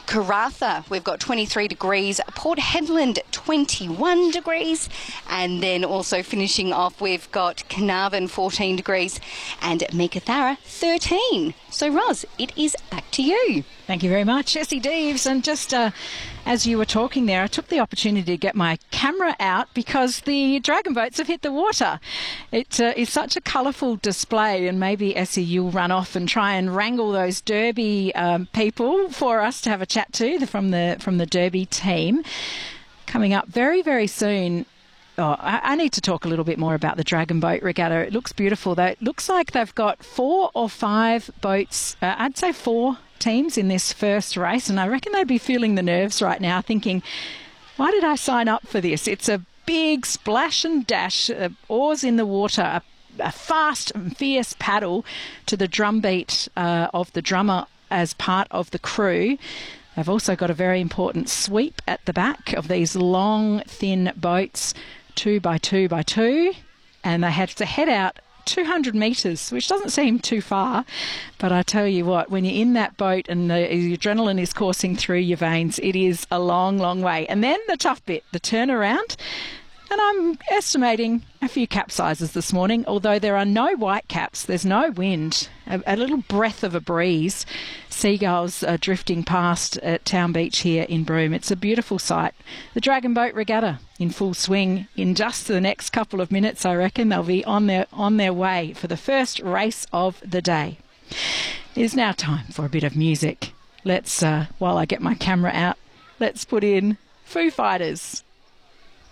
Karratha, we've got 23 degrees. Port Hedland, 21 degrees. And then also finishing off, we've got Carnarvon, 14 degrees. And Meekatharra, 13. So, Roz, it is back to you. Thank you very much, Essie Deeves. And just as you were talking there, I took the opportunity to get my camera out because the dragon boats have hit the water. It is such a colourful display, and maybe, Essie, you'll run off and try and wrangle those Derby people for us to have a chat to from the Derby team. Coming up very, very soon. Oh, I need to talk a little bit more about the Dragon Boat Regatta. It looks beautiful, though. It looks like they've got 4 or 5 boats, I'd say 4 teams in this first race, and I reckon they'd be feeling the nerves right now, thinking, why did I sign up for this? It's a big splash and dash, oars in the water, a fast and fierce paddle to the drumbeat of the drummer as part of the crew. They've also got a very important sweep at the back of these long, thin boats, 2 by 2 by 2, and they had to head out 200 metres, which doesn't seem too far, but I tell you what, when you're in that boat and the adrenaline is coursing through your veins, it is a long, long way. And then the tough bit, the turnaround, and I'm estimating a few capsizes this morning, although there are no white caps, there's no wind, a little breath of a breeze. Seagulls are drifting past at Town Beach here in Broome. It's a beautiful sight. The Dragon Boat Regatta in full swing. In just the next couple of minutes, I reckon they'll be on their way for the first race of the day. It is now time for a bit of music. Let's, while I get my camera out, let's put in Foo Fighters.